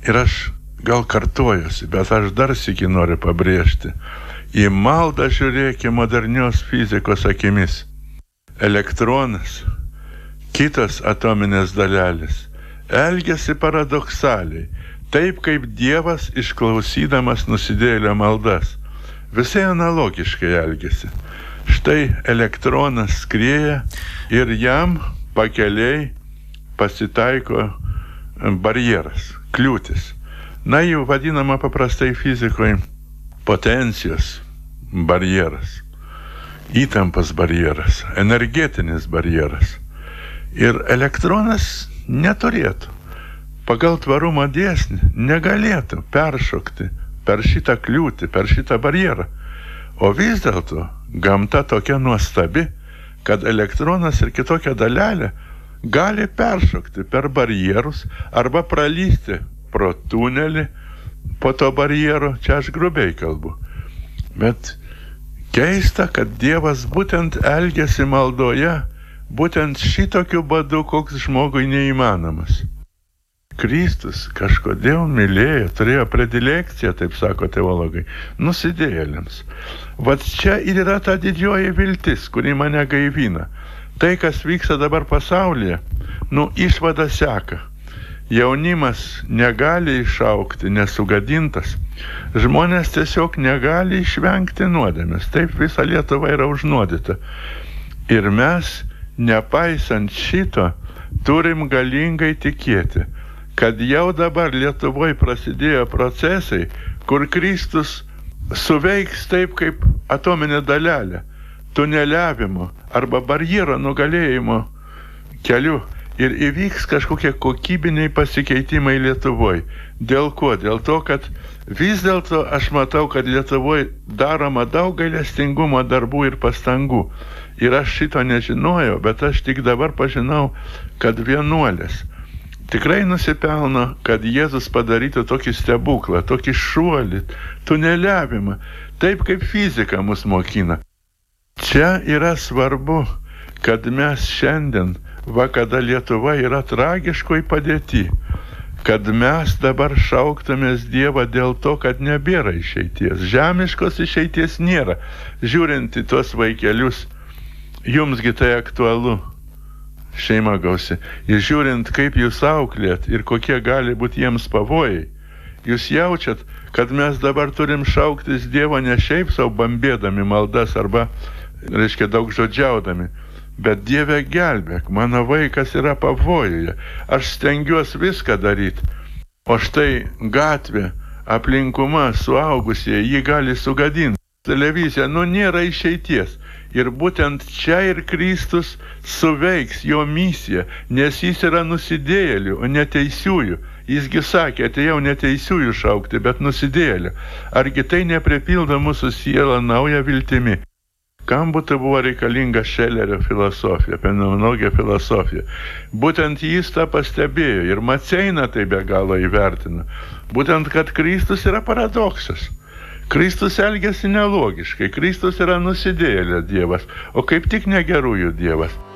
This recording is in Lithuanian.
Ir aš gal kartojuosi, bet aš dar sykį noriu pabrėžti. Į maldą žiūrėkime modernios fizikos akimis. Elektronas, kitas atominės dalelės, elgiasi paradoksaliai, taip kaip Dievas išklausydamas nusidėjėlio maldas. Visai analogiškai elgiasi. Štai elektronas skrieja ir jam pakeliai pasitaiko barjeras, kliūtis. Na, jau vadinama paprastai fizikoje potencijos barjeras, įtampos barjeras, energetinis barjeras. Ir elektronas neturėtų, pagal tvarumo dėsnį, negalėtų peršokti per šitą kliūtį, per šitą barjerą. O vis dėlto gamta tokia nuostabi, kad elektronas ir kitokia dalelė gali peršokti per barjerus arba pralysti pro tunelį po to barjero, čia aš grubiai kalbu. Bet keista, kad Dievas būtent elgiasi maldoje, būtent šitokiu būdu, koks žmogui neįmanomas. Kristus kažkodėl mylėjo, turėjo predilekciją, taip sako teologai, nusidėjėliams. Vat čia ir yra ta didžioji viltis, kuri mane gaivina. Tai, kas vyksta dabar pasaulyje, išvada seka. Jaunimas negali išaukti nesugadintas. Žmonės tiesiog negali išvengti nuodėmės. Taip visa Lietuva yra užnuodyta. Ir mes, nepaisant šito, turim galingai tikėti, kad jau dabar Lietuvoje prasidėjo procesai, kur Kristus suveiks taip kaip atominė dalelė, tuneliavimo arba barjero nugalėjimo keliu. Ir įvyks kažkokie kokybiniai pasikeitimai Lietuvoje. Dėl ko? Dėl to, kad vis dėlto aš matau, kad Lietuvoje daroma daug gailestingumo darbų ir pastangų. Ir aš šito nežinojau, bet aš tik dabar pažinau, kad vienuolės tikrai nusipelno, kad Jėzus padarytų tokį stebuklą, tokį šuolį, tuneliavimą, taip kaip fizika mus mokina. Čia yra svarbu, kad mes šiandien, kada Lietuva yra tragiškoj padėty, kad mes dabar šauktumės Dievą dėl to, kad nebėra išeities. Žemiškos išeities nėra. Žiūrint į tuos vaikelius, jumsgi tai aktualu, šeima gausi. Ir žiūrint, kaip jūs auklėt ir kokie gali būti jiems pavojai, jūs jaučiat, kad mes dabar turim šauktis Dievo ne šiaip savo bambėdami maldas arba, daug žodžiaudami, bet Dieve gelbėk, mano vaikas yra pavojuje, aš stengiuosi viską daryti. O štai gatvė, aplinkuma, suaugusieji, jį gali sugadinti. Televizija, nėra išeities. Ir būtent čia ir Kristus suveiks jo misiją, nes jis yra nusidėjėlių, o neteisiųjų. Jisgi sakė, atėjau neteisiųjų šaukti, bet nusidėjėlių. Argi tai nepripildo mūsų sielą naują viltimi? Kam būtų buvo reikalinga Šelerio filosofija, fenomenologija filosofija? Būtent jis tą pastebėjo ir Maceina tai be galo įvertino. Būtent, kad Kristus yra paradoksas. Kristus elgiasi nelogiškai, Kristus yra nusidėjėlio Dievas, o kaip tik negerųjų Dievas.